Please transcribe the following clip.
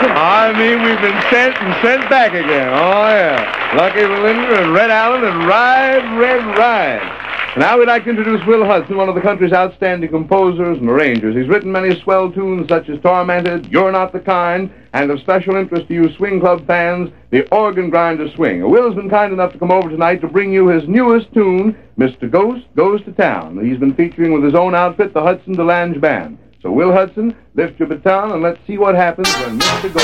I mean, we've been sent and sent back again. Oh, yeah. Lucky Belinda and Red Allen and Ride, Red, Ride. Now we'd like to introduce Will Hudson, one of the country's outstanding composers and arrangers. He's written many swell tunes such as Tormented, You're Not the Kind, and of special interest to you swing club fans, The Organ Grinder Swing. Will's been kind enough to come over tonight to bring you his newest tune, Mr. Ghost Goes to Town. He's been featuring with his own outfit, the Hudson DeLange Band. So, Will Hudson, lift your baton and let's see what happens when Mr. Ghost